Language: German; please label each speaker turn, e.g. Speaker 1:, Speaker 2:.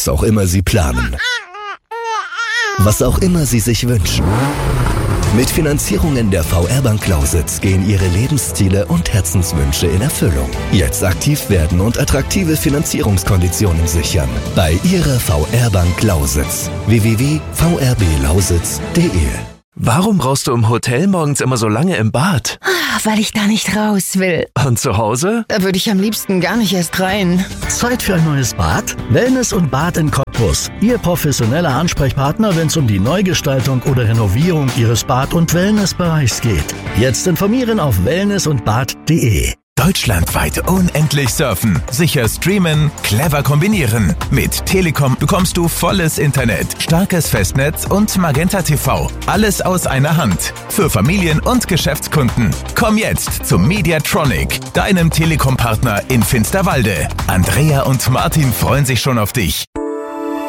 Speaker 1: was auch immer Sie planen. Was auch immer Sie sich wünschen. Mit Finanzierungen der VR-Bank Lausitz gehen Ihre Lebensziele und Herzenswünsche in Erfüllung. Jetzt aktiv werden und attraktive Finanzierungskonditionen sichern. Bei Ihrer VR-Bank Lausitz. www.vrblausitz.de.
Speaker 2: Warum brauchst du im Hotel morgens immer so lange im Bad?
Speaker 3: Weil ich da nicht raus will.
Speaker 2: Und zu Hause?
Speaker 3: Da würde ich am liebsten gar nicht erst rein.
Speaker 4: Zeit für ein neues Bad? Wellness und Bad in Cottbus. Ihr professioneller Ansprechpartner, wenn es um die Neugestaltung oder Renovierung Ihres Bad- und Wellnessbereichs geht. Jetzt informieren auf wellnessundbad.de.
Speaker 5: Deutschlandweit unendlich surfen, sicher streamen, clever kombinieren. Mit Telekom bekommst du volles Internet, starkes Festnetz und Magenta TV. Alles aus einer Hand. Für Familien und Geschäftskunden. Komm jetzt zum Mediatronic, deinem Telekom-Partner in Finsterwalde. Andrea und Martin freuen sich schon auf dich.